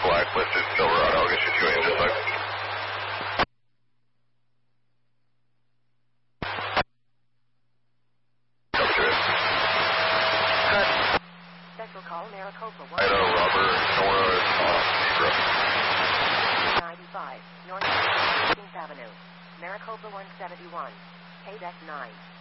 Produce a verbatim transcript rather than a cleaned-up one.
Blacklisted Silverado. I'll get you two in just a sec. Come to it. Special call, Maricopa one. Idaho, Robert, Nora, uh, Zebra. ninety-five, North sixteenth Avenue, Maricopa one seventy-one, Quebec nine.